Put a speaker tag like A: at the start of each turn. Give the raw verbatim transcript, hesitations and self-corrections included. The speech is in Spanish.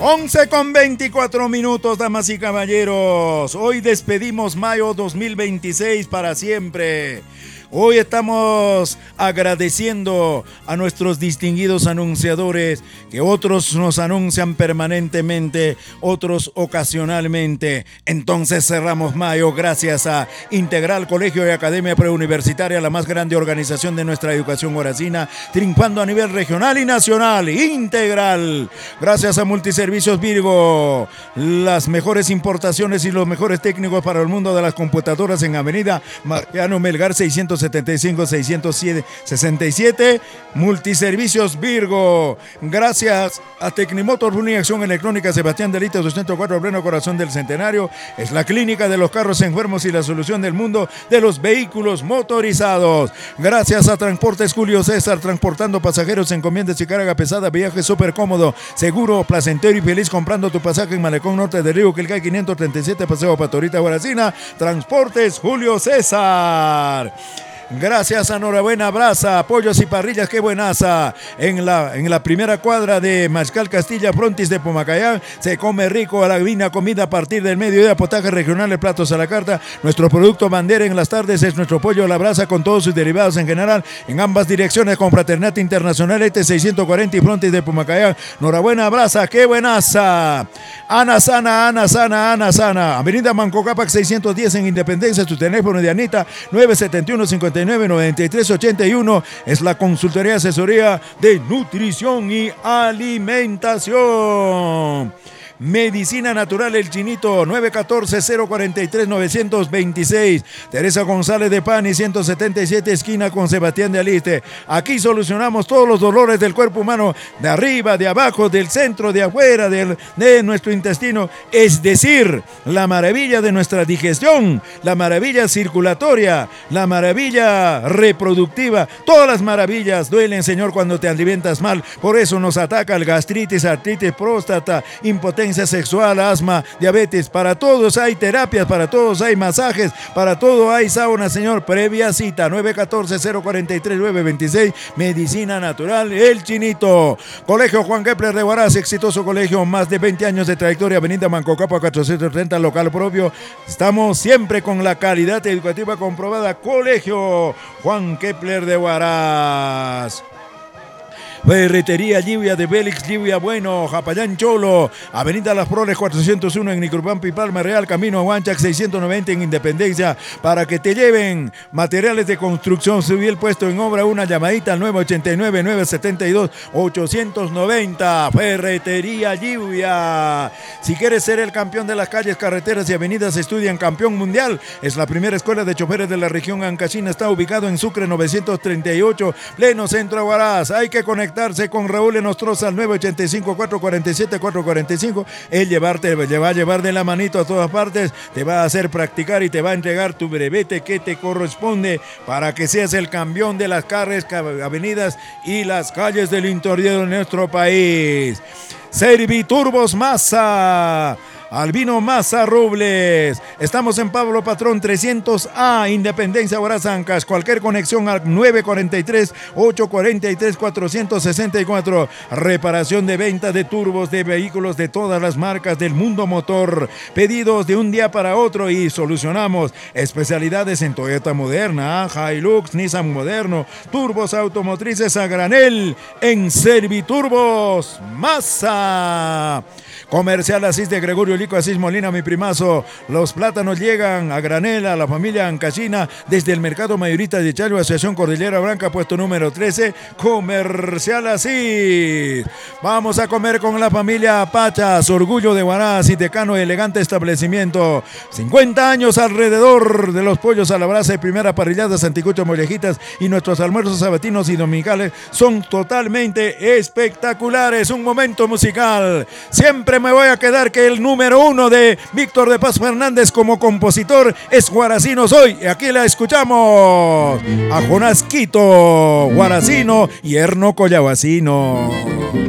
A: once con veinticuatro minutos, damas y caballeros. Hoy despedimos mayo dos mil veintiséis para siempre. Hoy estamos agradeciendo a nuestros distinguidos anunciadores, que otros nos anuncian permanentemente, otros ocasionalmente. Entonces cerramos mayo gracias a Integral Colegio y Academia Preuniversitaria, la más grande organización de nuestra educación horacina, triunfando a nivel regional y nacional. Integral. Gracias a Multiservicios Virgo, las mejores importaciones y los mejores técnicos para el mundo de las computadoras en Avenida Mariano Melgar seiscientos setenta y cinco, seiscientos sesenta y siete. Multiservicios Virgo. Gracias a Tecnimotor Runi Acción Electrónica Sebastián Delita doscientos cuatro, pleno corazón del Centenario. Es la clínica de los carros enfermos y la solución del mundo de los vehículos motorizados. Gracias a Transportes Julio César, transportando pasajeros, encomiendas y carga pesada. Viaje súper cómodo, seguro, placentero y feliz comprando tu pasaje en Malecón Norte de Río Quilcay quinientos treinta y siete, Paseo Patorita, Guaracina. Transportes Julio César. Gracias a Norabuena Brasa, pollos y parrillas, qué buenaza. En la, en la primera cuadra de Mascal Castilla, Frontis de Pumacayán, se come rico a la divina comida a partir del mediodía, potajes regionales, platos a la carta. Nuestro producto bandera en las tardes es nuestro pollo a la brasa con todos sus derivados en general, en ambas direcciones con Fraternidad Internacional E T seiscientos cuarenta y Frontis de Pumacayán. Norabuena Brasa, qué buenaza. Ana Sana, Ana Sana, Ana Sana. Avenida Manco Cápac seiscientos diez en Independencia, su teléfono de Anita nueve siete uno, cinco nueve, nueve tres ocho uno. Es la consultoría asesoría de nutrición y alimentación. Medicina Natural El Chinito, nueve uno cuatro, cero cuatro tres, nueve dos seis. Teresa González de Pani, ciento setenta y siete, esquina con Sebastián de Aliste. Aquí solucionamos todos los dolores del cuerpo humano, de arriba, de abajo, del centro, de afuera, del, de nuestro intestino. Es decir, la maravilla de nuestra digestión, la maravilla circulatoria, la maravilla reproductiva. Todas las maravillas duelen, Señor, cuando te alimentas mal. Por eso nos ataca el gastritis, artritis, próstata, impotencia sexual, asma, diabetes. Para todos hay terapias, para todos hay masajes, para todo hay sauna, Señor. Previa cita nueve uno cuatro, cero cuatro tres, nueve dos seis. Medicina Natural El Chinito. Colegio Juan Kepler de Huaraz, exitoso colegio, más de veinte años de trayectoria. Avenida Manco Cápac cuatrocientos treinta, local propio. Estamos siempre con la calidad educativa comprobada. Colegio Juan Kepler de Huaraz. Ferretería Lluvia de Bélix, Lluvia Bueno, Japayán Cholo, Avenida Las Flores cuatrocientos uno en Nicurpampi, Palma Real, Camino a Huanchac seiscientos noventa en Independencia, para que te lleven materiales de construcción. Subí el puesto en obra, una llamadita al nueve ocho nueve, nueve siete dos, ocho nueve cero. Ferretería Lluvia. Si quieres ser el campeón de las calles, carreteras y avenidas, estudia en Campeón Mundial. Es la primera escuela de choferes de la región Ancachina. Está ubicado en Sucre novecientos treinta y ocho, pleno centro de Huaraz. Hay que conectar con Raúl Enostroza al nueve ocho cinco, cuatro cuatro siete, cuatro cuatro cinco. Él llevarte, te va a llevar de la manito a todas partes, te va a hacer practicar y te va a entregar tu brevete que te corresponde para que seas el campeón de las carreras, avenidas y las calles del interior de nuestro país. Serviturbos Massa, Albino Maza Robles. Estamos en Pablo Patrón trescientos A, Independencia, Huaraz, Ancash. Cualquier conexión al nueve cuatro tres, ocho cuatro tres, cuatro seis cuatro. Reparación de venta de turbos de vehículos de todas las marcas del mundo motor. Pedidos de un día para otro y solucionamos. Especialidades en Toyota moderna, Hilux, Nissan moderno, turbos automotrices a granel en Serviturbos Maza. Comercial Asís de Gregorio Lico, Asís Molina, mi primazo. Los plátanos llegan a granel a la familia Ancachina desde el mercado mayorista de Chayo, Asociación Cordillera Blanca, puesto número trece. Comercial Asís. Vamos a comer con la familia Pachas, orgullo de Huaraz y decano, elegante establecimiento. cincuenta años alrededor de los pollos a la brasa y primera parrillada, santicuchos, mollejitas, y nuestros almuerzos sabatinos y dominicales son totalmente espectaculares. Un momento musical. Siempre me voy a quedar que el número uno de Víctor de Paz Fernández como compositor es Guaracino Soy. Y aquí la escuchamos a Jonás Quito, Guaracino, yerno collabacino.